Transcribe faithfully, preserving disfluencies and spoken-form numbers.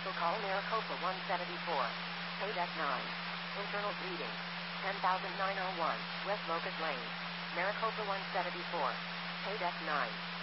Special call Maricopa one seventy-four. Pay deck nine. Internal bleeding. ten thousand nine oh one, West Locust Lane. Maricopa one seventy-four. Pay deck nine.